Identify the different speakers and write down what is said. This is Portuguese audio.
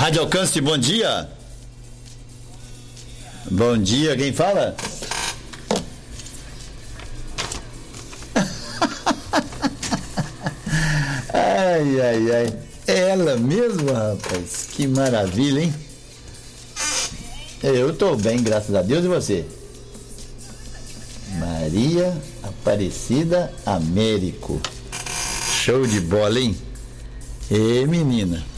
Speaker 1: Rádio Alcance, bom dia. Bom dia, quem fala? Ai, ai, ai. É ela mesmo, rapaz? Que maravilha, hein? Eu tô bem, graças a Deus, e você? Maria Aparecida Américo. Show de bola, hein? Menina.